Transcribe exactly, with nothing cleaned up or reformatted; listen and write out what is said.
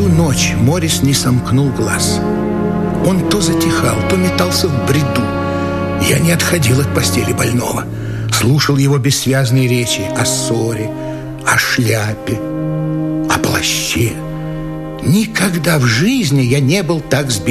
Всю ночь Морис не сомкнул глаз. Он то затихал, то метался в бреду. Я не отходил от постели больного. Слушал его бессвязные речи о ссоре, о шляпе, о плаще. Никогда в жизни я не был так сбит